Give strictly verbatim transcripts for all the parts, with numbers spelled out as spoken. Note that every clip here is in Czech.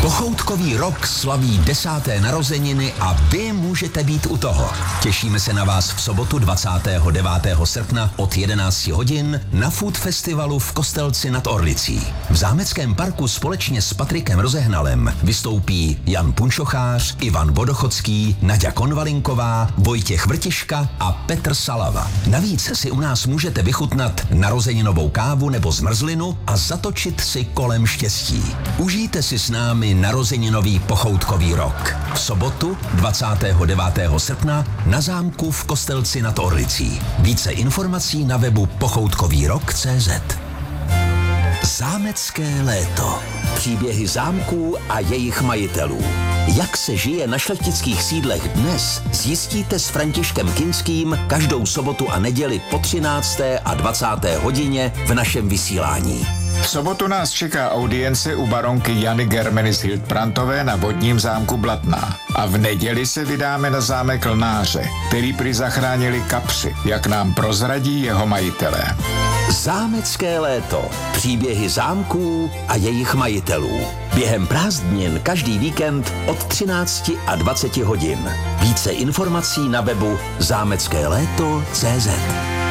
Pochoutkový rok slaví desáté narozeniny a vy můžete být u toho. Těšíme se na vás v sobotu dvacátého devátého srpna od jedenácti hodin na Food Festivalu v Kostelci nad Orlicí. V Zámeckém parku společně s Patrikem Rozehnalem vystoupí Jan Punčochář, Ivan Vodochodský, Naďa Konvalinková, Vojtěch Vrtiška a Petr Salava. Navíc si u nás můžete vychutnat narozeninovou kávu nebo zmrzlinu a zatočit si kolem štěstí. Užijte si s námi narozeninový pochoutkový rok. V sobotu dvacátého devátého srpna na zámku v Kostelci nad Orlicí. Více informací na webu pochoutkový rok tečka cé zet. Zámecké léto. Příběhy zámků a jejich majitelů. Jak se žije na šlechtických sídlech dnes, zjistíte s Františkem Kinským každou sobotu a neděli po třinácté a dvacáté hodině v našem vysílání. V sobotu nás čeká audience u baronky Jany Germenis Hildbrandtové na vodním zámku Blatná. A v neděli se vydáme na zámek Lnáře, který prý zachránili kapři, jak nám prozradí jeho majitelé. Zámecké léto. Příběhy zámků a jejich majitelů. Během prázdnin každý víkend od třinácti a dvaceti hodin. Více informací na webu zámecké léto tečka cé zet.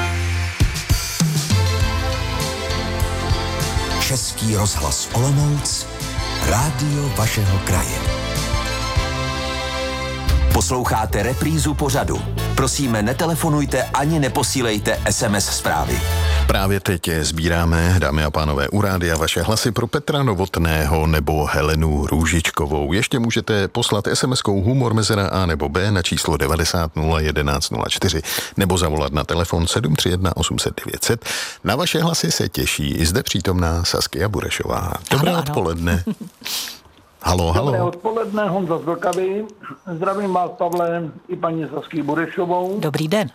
Český rozhlas Olomouc, rádio vašeho kraje. Posloucháte reprízu pořadu. Prosíme, netelefonujte ani neposílejte es em es zprávy. Právě teď sbíráme, dámy a pánové, u rádia vaše hlasy pro Petra Novotného nebo Helenu Růžičkovou. Ještě můžete poslat es em eskou humor mezera A nebo B na číslo devadesát nula jedenáct nula čtyři nebo zavolat na telefon sedm tři jedna osm set devět set. Na vaše hlasy se těší i zde přítomná Saskia Burešová. Dobré ano, odpoledne. Ano. Halo, halo. Dobré odpoledne, Honza z Vlkavy. Zdravím vás, Pavle, i paní Saskii Burešovou. Dobrý den.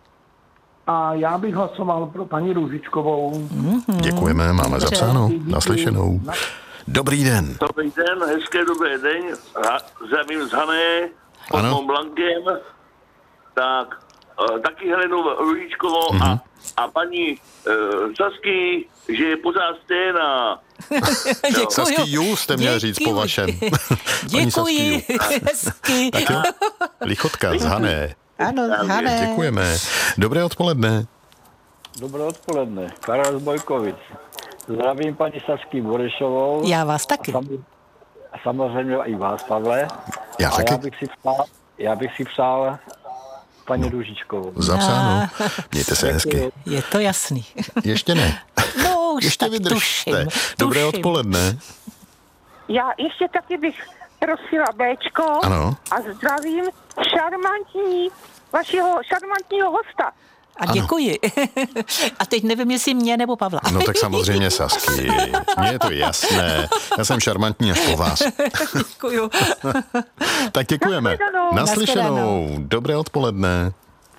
A já bych hlasoval pro paní Růžičkovou. Mm-hmm. Děkujeme, máme zapsáno. Naslyšenou. Dobrý den. Dobrý den, hezké dobrý den. Zdravím z Hané, pod Mont Blancem. Tak, uh, taky Helenu Růžičkovou mm-hmm. a, a paní uh, Saskii, že je pořád stejná. Saskiju jste měl říct po vašem. Děkuji, hezky. Tak jo, Lichotka z Hané. Ano, Hané. Děkujeme. Dobré odpoledne. Dobré odpoledne. Karel z Bojkovic. Zdravím paní Saskii Burešovou. Já vás taky. A, sam, a samozřejmě i vás, Pavle. Já a taky. Já bych si přál, já bych si přál paní no. Růžičkovou. Zapsáno. Mějte se hezky. Je to jasný. Ještě ne. No, už ještě tak vydržte. Tuším, Dobré tuším. odpoledne. Já ještě taky bych prosila Béčko ano. A zdravím šarmantní, vašeho šarmantního hosta. A děkuji. A teď nevím, jestli mě nebo Pavla. No tak samozřejmě Sasky. Mně je to jasné. Já jsem šarmantní až po vás. Děkuju. Tak děkujeme. Naslyšenou. Dobré odpoledne.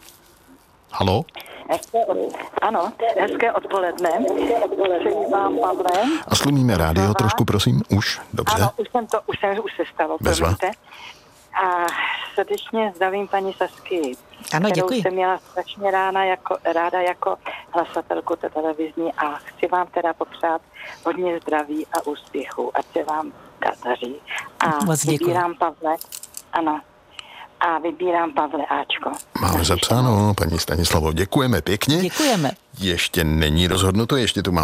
Halo? Hezké, ano, hezké odpoledne. Přeji vám, Pavle. A slumíme rádio trošku, prosím. Už, dobře. Ano, už jsem to, už jsem, už se stalo. Bezva. A srdečně zdravím paní Saskii, ano, kterou děkuji. jsem měla strašně ráda jako, ráda jako hlasatelku té televizní a chci vám teda popřát hodně zdraví a úspěchu, ať se vám daří. A Moc děkuji. vybírám Pavle, ano, a vybírám Pavle Ačko. Máme zapsáno, paní Stanislavo, děkujeme pěkně. Děkujeme. Ještě není rozhodnuto, ještě tu máme